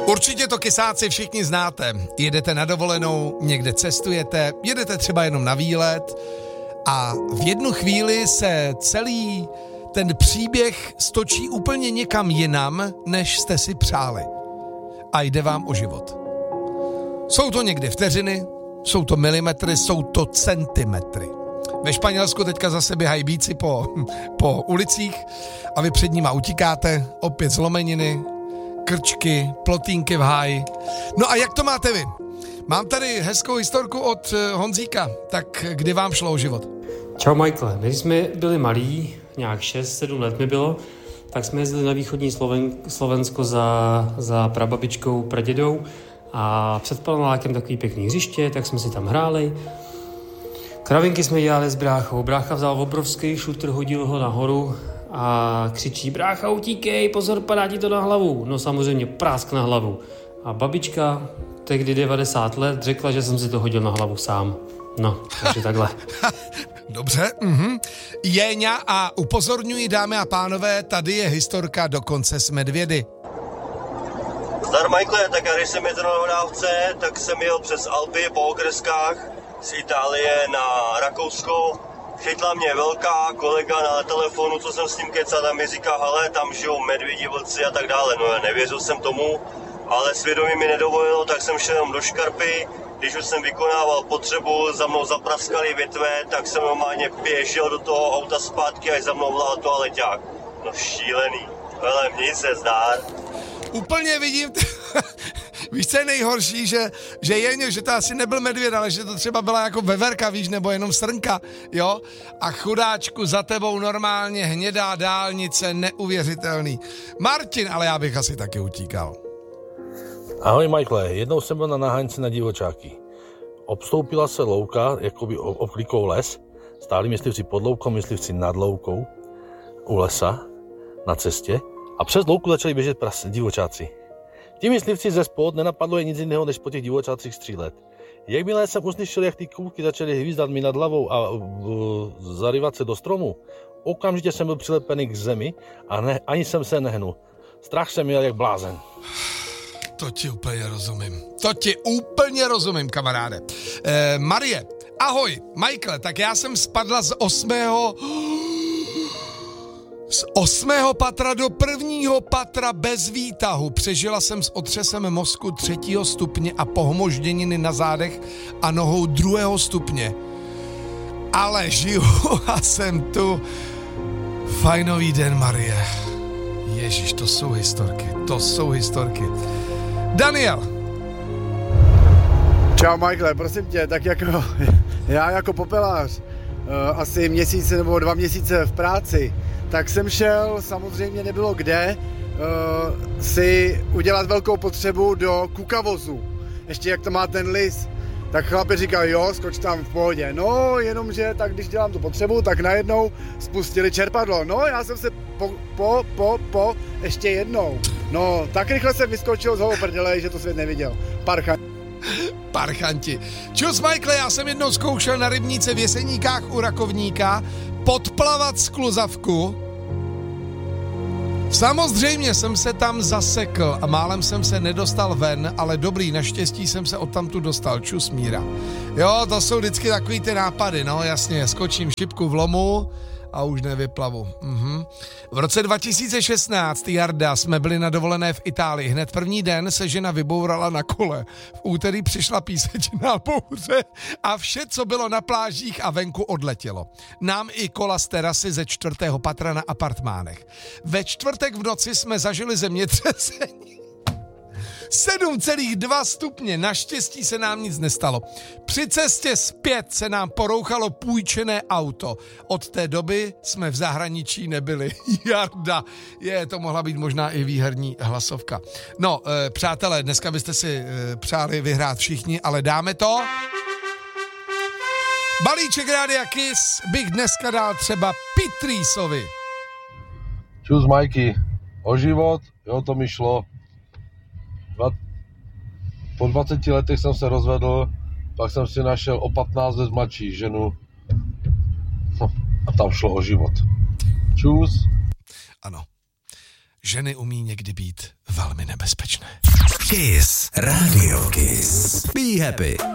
Určitě to kysáci všichni znáte. Jedete na dovolenou, někde cestujete, jedete třeba jenom na výlet a v jednu chvíli se celý ten příběh stočí úplně někam jinam, než jste si přáli. A jde vám o život. Jsou to někdy vteřiny, jsou to milimetry, jsou to centimetry. Ve Španělsku teďka zase běhají bíci po ulicích a vy před nima utíkáte, opět zlomeniny, krčky, plotínky v háji. No a jak to máte vy? Mám tady hezkou historku od Honzíka, tak kdy vám šlo o život? Čau Michael, když jsme byli malí, nějak 6-7 let mi bylo, tak jsme jezdili na východní Slovensko za prababičkou, pradědou a před panelákem takový pěkný hřiště, tak jsme si tam hráli. Kravinky jsme dělali s bráchou. Brácha vzal obrovský šutr, hodil ho nahoru a křičí: brácha, utíkej, pozor, padá ti to na hlavu. No samozřejmě prásk na hlavu. A babička, tehdy 90 let, řekla, že jsem si to hodil na hlavu sám. No, takže takhle. Dobře, Jéňa a upozorňuji, dámy a pánové, tady je historka dokonce s medvědy. Zdar Michael, tak já když jsem jezdil na dodávce, tak jsem jel přes Alpy po okreskách z Itálie na Rakousko. Chytla mě velká kolega na telefonu, co jsem s ním kecal, tam mi říká, hele, tam žijou medvědi, vlci a tak dále. No nevěřil jsem tomu, ale svědomí mi nedovolilo, tak jsem šel jenom do škarpy. Když už jsem vykonával potřebu, za mnou zapraskaly větve, tak jsem normálně běžel do toho auta zpátky, až za mnou vlál toaleťák. No šílený. Hele, měj se zdár. Úplně vidím, víš, co je nejhorší, že Jeňo, že to asi nebyl medvěd, ale že to třeba byla jako veverka, víš, nebo jenom srnka, jo? A chudáčku, za tebou normálně hnědá dálnice, neuvěřitelný. Martin, ale já bych asi taky utíkal. Ahoj Michael, jednou jsem byl na naháňce na divočáky. Obstoupila se louka, jakoby obklikou les, stáli myslivci pod loukou, myslivci nad loukou, u lesa, na cestě a přes louku začali běžet divočáci. Ti myslivci ze spod nenapadlo je nic jiného, než po těch divočácích střílet. Jakmile jsem uslyšel, jak ty kůlky začaly hvízdat mi nad hlavou a zaryvat se do stromu, okamžitě jsem byl přilepený k zemi a ani jsem se nehnul. Strach jsem měl jak blázen. To ti úplně rozumím, kamaráde. Marie, ahoj, Michael, tak já jsem spadla z 8. patra do 1. patra bez výtahu. Přežila jsem s otřesem mozku 3. stupně a pohmožděniny na zádech a nohou 2. stupně. Ale žiju a jsem tu. Fajnový den, Marie. Ježíš, to jsou historky. Daniel. Čau Michael, prosím tě, tak jako já jako popelář asi měsíce nebo 2 měsíce v práci, tak jsem šel, samozřejmě nebylo kde, si udělat velkou potřebu do kukavozu. Ještě jak to má ten lis. Tak chlapi říkal, jo, skoč tam v pohodě. No, jenomže tak když dělám tu potřebu, tak najednou spustili čerpadlo. No, já jsem se ještě jednou. No, tak rychle jsem vyskočil z holou prdele, že to svět neviděl. Parchanti. Čus, Michael, já jsem jednou zkoušel na rybníce v Jeseníkách u Rakovníka podplavat skluzavku. Samozřejmě jsem se tam zasekl a málem jsem se nedostal ven, ale dobrý, naštěstí jsem se odtamtud dostal. Čus, Míra. Jo, to jsou vždycky takový ty nápady, no jasně, skočím šipku v lomu a už nevyplavu. V roce 2016, Jarda, jsme byli na dovolené v Itálii. Hned první den se žena vybourala na kole. V úterý přišla písečná bouře a vše, co bylo na plážích a venku, odletělo. Nám i kola z terasy ze 4. patra na apartmánech. Ve čtvrtek v noci jsme zažili zemětřesení. 7,2 stupně, naštěstí se nám nic nestalo. Při cestě zpět se nám porouchalo půjčené auto. Od té doby jsme v zahraničí nebyli. Jarda, to mohla být možná i výherní hlasovka. No, přátelé, dneska byste si přáli vyhrát všichni, ale dáme to. Balíček Rádia Kiss bych dneska dal třeba Pitrýsovi. Čus, Majky, o život, jo, to mi šlo. Po 20 letech jsem se rozvedl, pak jsem si našel o 15 let mladší ženu a tam šlo o život. Čus. Ano, ženy umí někdy být velmi nebezpečné. Kiss. Radio Kiss. Be happy.